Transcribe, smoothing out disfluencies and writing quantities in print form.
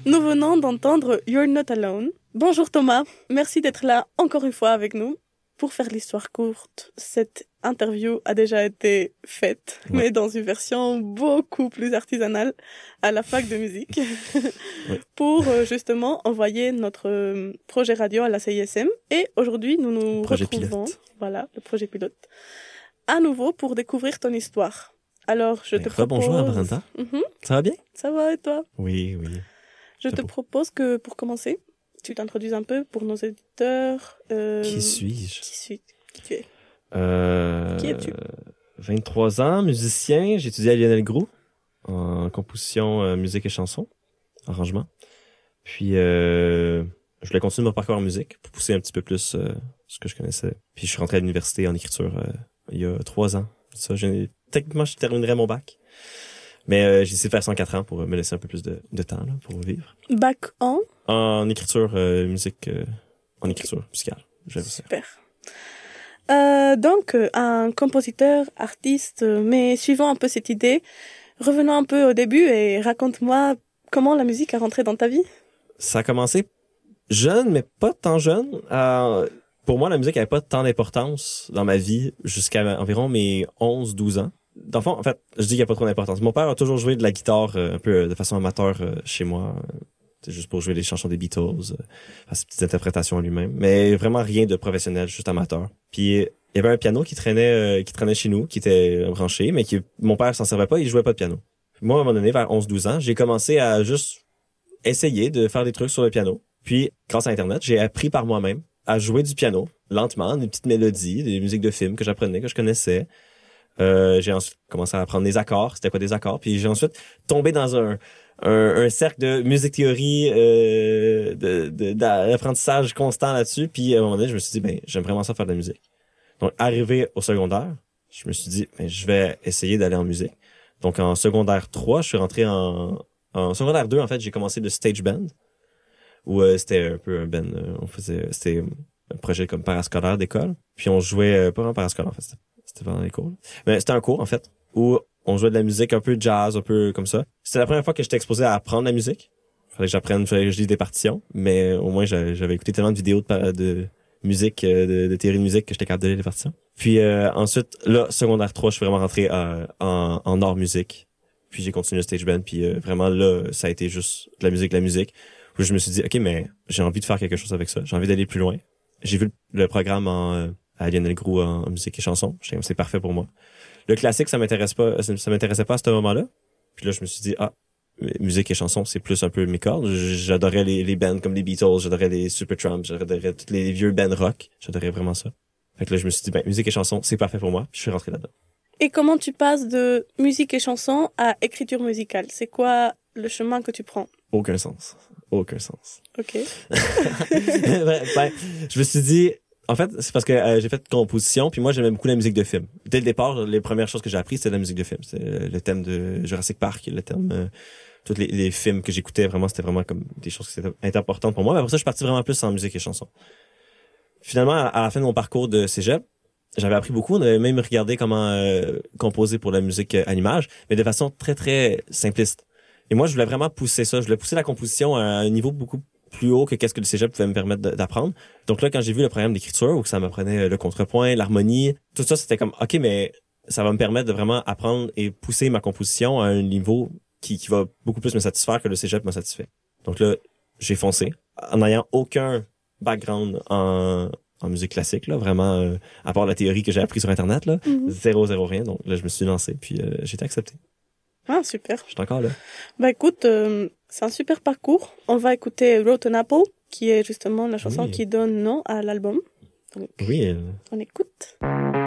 Nous venons d'entendre You're Not Alone. Bonjour Thomas, merci d'être là encore une fois avec nous. Pour faire l'histoire courte, cette interview a déjà été faite, mais dans une version beaucoup plus artisanale à la fac de musique, pour justement envoyer notre projet radio à la CISM. Et aujourd'hui, nous nous retrouvons, voilà, le projet pilote, à nouveau pour découvrir ton histoire. Alors, je te propose... Bonjour, Brenda. Ça va bien? Ça va, et toi? Oui. Je te propose que, pour commencer, tu t'introduises un peu pour nos éditeurs. Qui suis-je? Qui tu es? Qui es-tu? 23 ans, musicien. J'ai étudié à Lionel Groulx en composition, musique et chanson, arrangement. Puis, je voulais continuer mon parcours en musique pour pousser un petit peu plus ce que je connaissais. Puis, je suis rentré à l'université en écriture il y a 3 ans. Ça, techniquement, je terminerai mon bac. Mais j'ai essayé de faire 104 ans pour me laisser un peu plus de temps là, pour vivre. Bac en? En écriture musique, en écriture musicale. Super. Donc, un compositeur, artiste, mais suivant un peu cette idée, revenons un peu au début et raconte-moi comment la musique a rentré dans ta vie. Ça a commencé jeune, mais pas tant jeune. Pour moi, la musique n'avait pas tant d'importance dans ma vie jusqu'à environ mes 11-12 ans. Dans le fond, en fait, je dis qu'il n'y a pas trop d'importance. Mon père a toujours joué de la guitare un peu de façon amateur chez moi. C'est juste pour jouer les chansons des Beatles, faire ses petites interprétations lui-même. Mais vraiment rien de professionnel, juste amateur. Puis il y avait un piano qui traînait chez nous, qui était branché, mais mon père s'en servait pas, il jouait pas de piano. Moi, à un moment donné, vers 11-12 ans, j'ai commencé à juste essayer de faire des trucs sur le piano. Puis, grâce à Internet, j'ai appris par moi-même à jouer du piano, lentement, des petites mélodies, des musiques de films que j'apprenais, que je connaissais. J'ai ensuite commencé à apprendre des accords, c'était quoi des accords, puis j'ai ensuite tombé dans un cercle de musique théorie, d'apprentissage constant là-dessus, puis à un moment donné, je me suis dit, j'aime vraiment ça faire de la musique. Donc, arrivé au secondaire, je me suis dit, je vais essayer d'aller en musique. Donc, en secondaire 3, je suis rentré en secondaire 2, en fait, j'ai commencé le stage band, où c'était un peu un band, c'était un projet comme parascolaire d'école, puis on jouait, pas vraiment parascolaire, en fait, c'était pendant les cours. Mais c'était un cours, en fait, où on jouait de la musique un peu jazz, un peu comme ça. C'était la première fois que j'étais exposé à apprendre la musique. Fallait que je lise des partitions, mais au moins j'avais écouté tellement de vidéos de musique, de théorie de musique que j'étais capable de lire les partitions. Puis ensuite, là, secondaire 3, je suis vraiment rentré en art musique. Puis j'ai continué le stage band, puis vraiment là, ça a été juste de la musique. Où je me suis dit, OK, mais j'ai envie de faire quelque chose avec ça. J'ai envie d'aller plus loin. J'ai vu le programme à Lionel Groulx en musique et chanson. C'est parfait pour moi. Le classique, ça m'intéressait pas à ce moment-là. Puis là, je me suis dit, musique et chanson, c'est plus un peu mes cordes. J'adorais les bands comme les Beatles, j'adorais les Supertramp, j'adorais tous les vieux bands rock. J'adorais vraiment ça. Fait que là, je me suis dit, musique et chanson, c'est parfait pour moi. Puis je suis rentré là-dedans. Et comment tu passes de musique et chanson à écriture musicale? C'est quoi le chemin que tu prends? Aucun sens. OK. Je me suis dit, en fait, c'est parce que j'ai fait composition, puis moi j'aimais beaucoup la musique de film. Dès le départ, les premières choses que j'ai appris, c'était la musique de film. C'était le thème de Jurassic Park, le thème tous les films que j'écoutais, vraiment c'était vraiment comme des choses qui étaient importantes pour moi. Mais après ça, je suis parti vraiment plus en musique et chanson. Finalement, à la fin de mon parcours de cégep, j'avais appris beaucoup. On avait même regardé comment composer pour la musique à l'image, mais de façon très très simpliste. Et moi, je voulais vraiment pousser ça. Je voulais pousser la composition à un niveau beaucoup plus haut que qu'est-ce que le cégep pouvait me permettre d'apprendre. Donc là, quand j'ai vu le programme d'écriture où ça m'apprenait le contrepoint, l'harmonie, tout ça, c'était comme, OK, mais ça va me permettre de vraiment apprendre et pousser ma composition à un niveau qui va beaucoup plus me satisfaire que le cégep m'a satisfait. Donc là, j'ai foncé en n'ayant aucun background en musique classique, là, vraiment, à part la théorie que j'ai appris sur Internet, là, zéro, rien. Donc là, je me suis lancé, puis j'ai été accepté. Ah, super. Je suis encore là. Écoute, c'est un super parcours. On va écouter Rotten Apple, qui est justement la chanson qui donne nom à l'album. Donc, oui. On écoute.